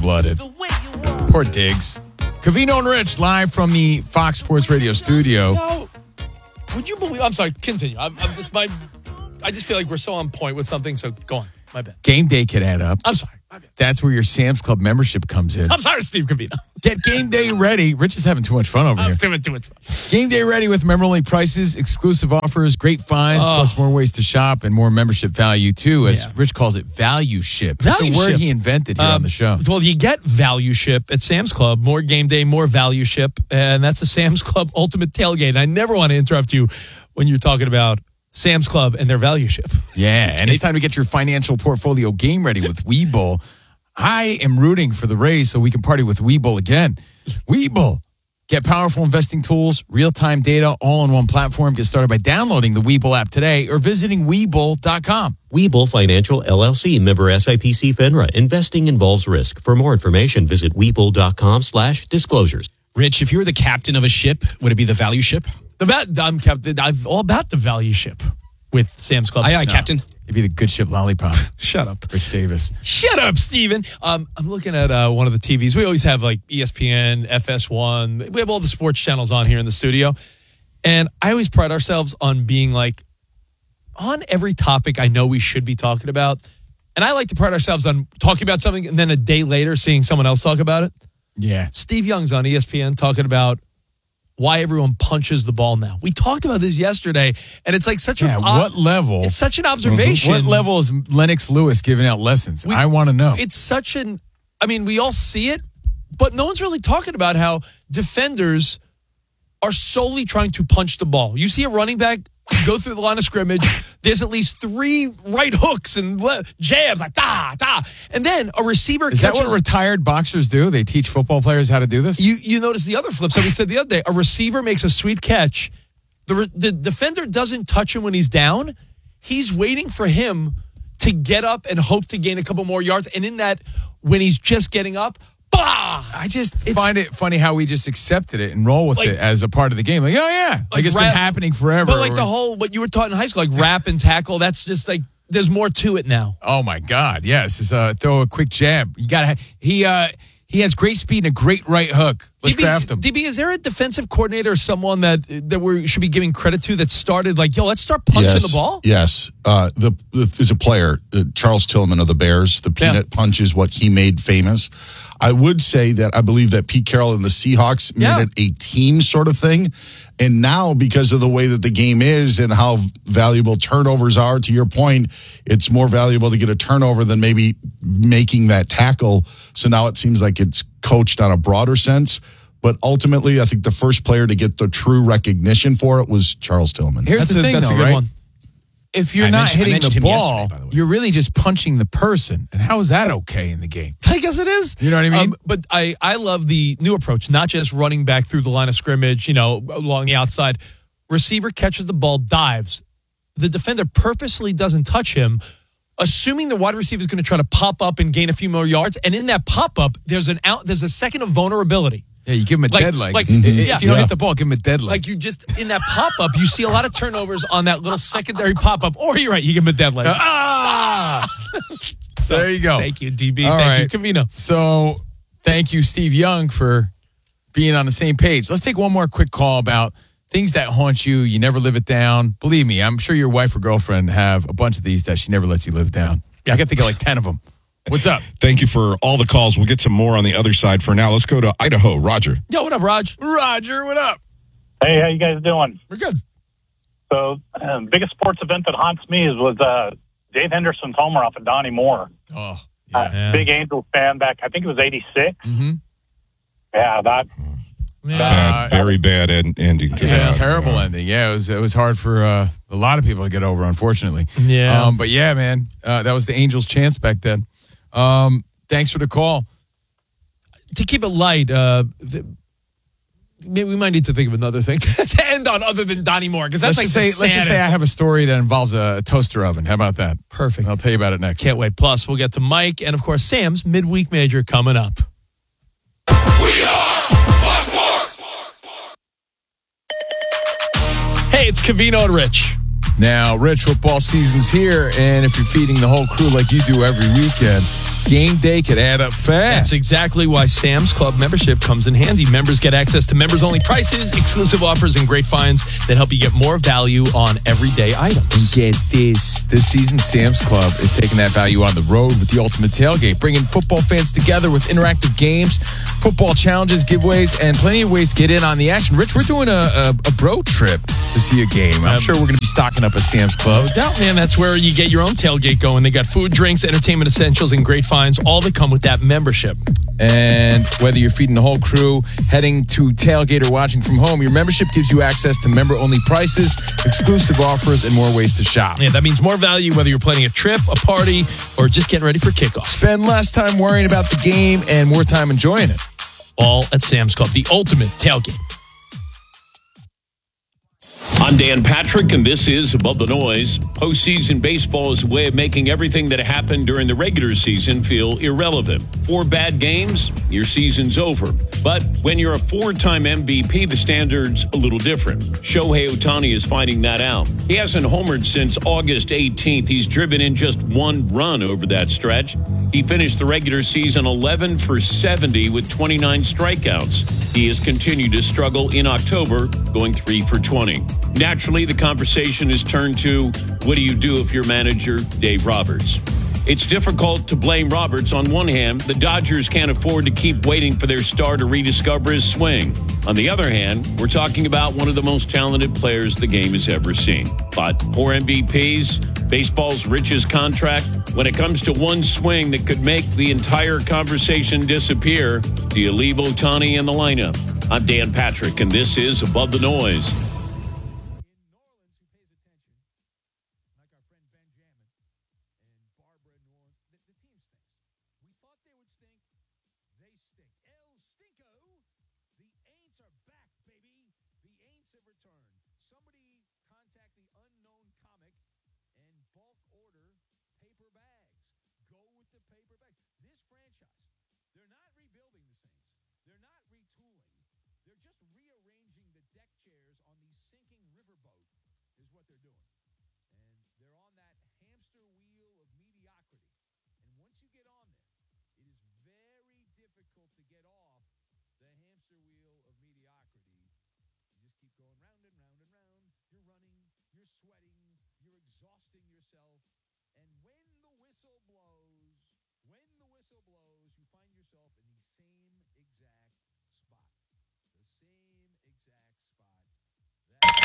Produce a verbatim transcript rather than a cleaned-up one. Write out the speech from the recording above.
cold-blooded. Poor Diggs. Covino and Rich live from the Fox Sports Radio studio. No, would you believe? I'm sorry. Continue. I'm, I'm just my. I just feel like we're so on point with something. So go on. My bad. Game day could add up. I'm sorry. My bad. That's where your Sam's Club membership comes in. I'm sorry, Steve Covino. Get game day ready. Rich is having too much fun over I'm here. doing too much fun. Game day ready with member-only prices, exclusive offers, great finds, Oh. plus more ways to shop and more membership value too, as Yeah. Rich calls it, value ship. That's Value a word ship. he invented here Um, on the show. Well, you get value ship at Sam's Club. More game day, more value ship. And that's the Sam's Club Ultimate Tailgate. And I never want to interrupt you when you're talking about Sam's Club and their value ship. Yeah, and it's time to get your financial portfolio game ready with Webull. I am rooting for the Rays so we can party with Webull again. Webull. Get powerful investing tools, real-time data, all on one platform. Get started by downloading the Webull app today or visiting Webull dot com. Webull Financial, L L C, member S I P C FINRA. Investing involves risk. For more information, visit Webull dot com slash disclosures. Rich, if you were the captain of a ship, would it be the value ship? The va- I'm, captain, I'm all about the value ship with Sam's Club. Aye, aye, No. Captain. It'd be the good ship lollipop. Shut up. Rich Davis. Shut up, Steven. Um, I'm looking at uh, one of the T Vs. We always have like E S P N, F S one. We have all the sports channels on here in the studio. And I always pride ourselves on being like on every topic I know we should be talking about. And I like to pride ourselves on talking about something and then a day later seeing someone else talk about it. Yeah. Steve Young's on E S P N talking about why everyone punches the ball now. We talked about this yesterday, and it's like such Yeah, an what level? It's such an observation. What level is Lennox Lewis giving out lessons? We- I want to know. It's such an, I mean, we all see it, but no one's really talking about how defenders are solely trying to punch the ball. You see a running back go through the line of scrimmage, there's at least three right hooks and le- jabs, like da, da. And then a receiver Is that catches. what retired boxers do? They teach football players how to do this? You you notice the other flip. Somebody said the other day, a receiver makes a sweet catch. The re- the defender doesn't touch him when he's down. He's waiting for him to get up and hope to gain a couple more yards. And in that, when he's just getting up, bah! I just It's- find it funny how we just accepted it and roll with Like- it as a part of the game. Like, oh, yeah. Like, Like it's rap- been happening forever. But like the whole, what you were taught in high school, like rap and tackle, that's just like, there's more to it now. Oh, my God. Yes. It's, uh, throw a quick jab. You got to, he, uh, he has great speed and a great right hook. Let's D B, draft him. D B, is there a defensive coordinator or someone that that we should be giving credit to that started like, yo, let's start punching yes, the ball? Yes. Uh, the, the there's a player, uh, Charles Tillman of the Bears. The peanut Yeah. punch is what he made famous. I would say that I believe that Pete Carroll and the Seahawks Yeah. made it a team sort of thing. And now, because of the way that the game is and how valuable turnovers are, to your point, it's more valuable to get a turnover than maybe making that tackle. So now it seems like it's coached on a broader sense. But ultimately, I think the first player to get the true recognition for it was Charles Tillman. Here's That's the a- thing, that's a though, good right? one. If you're I not mentioned- I hitting mentioned the him yesterday, ball, by the way. you're really just punching the person. And how is that okay in the game? I guess it is. You know what I mean? Um, but I, I love the new approach, not just running back through the line of scrimmage, you know, along the outside. Receiver catches the ball, dives. The defender purposely doesn't touch him, assuming the wide receiver is going to try to pop up and gain a few more yards. And in that pop up, there's an out, there's a second of vulnerability. Yeah, you give him a Like- dead leg. like- If- yeah. If you don't Yeah. hit the ball, give him a dead leg. Like you just in that pop up, you see a lot of turnovers on that little secondary pop up. Or you're right, you give him a dead leg. ah! So there you go. Thank you, D B. All Thank right. you, Covino. So thank you, Steve Young, for being on the same page. Let's take one more quick call about things that haunt you. You never live it down. Believe me, I'm sure your wife or girlfriend have a bunch of these that she never lets you live down. I can think of like ten of them. What's up? Thank you for all the calls. We'll get some more on the other side. For now, let's go to Idaho. Roger. Yo, what up, Raj? Roger, what up? Hey, how you guys doing? We're good. So, um, biggest sports event that haunts me is was uh, Dave Henderson's homer off of Donnie Moore. Oh, Uh, Yeah. Big Angels fan back, I think it was eighty-six. Mm-hmm. Yeah, that. Bad, very bad end, ending to Yeah, that. terrible ending. Yeah, it was it was hard for uh, a lot of people to get over, unfortunately. Yeah. Um, but yeah, man, uh, that was the Angels' chance back then. Um, thanks for the call. To keep it light, uh, the, maybe we might need to think of another thing to end on other than Donnie Moore, because that's Let's like just say the let's just say I saddest- have a story that involves a toaster oven. How about that? Perfect. I'll tell you about it next. Can't wait. Plus, we'll get to Mike and, of course, Sam's midweek major coming up. Hey, it's Covino and Rich. Now, Rich, football season's here, and if you're feeding the whole crew like you do every weekend, game day could add up fast. That's exactly why Sam's Club membership comes in handy. Members get access to members-only prices, exclusive offers, and great finds that help you get more value on everyday items. And get this. This season, Sam's Club is taking that value on the road with the Ultimate Tailgate, bringing football fans together with interactive games, football challenges, giveaways, and plenty of ways to get in on the action. Rich, we're doing a, a, a bro trip to see a game. I'm Um, sure we're going to be stocking up at Sam's Club. No doubt, man. That's where you get your own tailgate going. They got food, drinks, entertainment essentials, and great finds, all that come with that membership. And whether you're feeding the whole crew, heading to tailgate, or watching from home, your membership gives you access to member-only prices, exclusive offers, and more ways to shop. Yeah, that means more value whether you're planning a trip, a party, or just getting ready for kickoff. Spend less time worrying about the game and more time enjoying it. All at Sam's Club, the ultimate tailgate. I'm Dan Patrick, and this is Above the Noise. Postseason baseball is a way of making everything that happened during the regular season feel irrelevant. Four bad games, your season's over. But when you're a four-time M V P, the standard's a little different. Shohei Ohtani is finding that out. He hasn't homered since August eighteenth. He's driven in just one run over that stretch. He finished the regular season eleven for seventy with twenty-nine strikeouts. He has continued to struggle in October, going three for twenty. Naturally, the conversation is turned to, what do you do if you're manager Dave Roberts? It's difficult to blame Roberts. On one hand, the Dodgers can't afford to keep waiting for their star to rediscover his swing. On the other hand, we're talking about one of the most talented players the game has ever seen. But four M V Ps, baseball's richest contract, when it comes to one swing that could make the entire conversation disappear, do you leave Ohtani in the lineup? I'm Dan Patrick, and this is Above the Noise. When the whistle blows, you find yourself in the same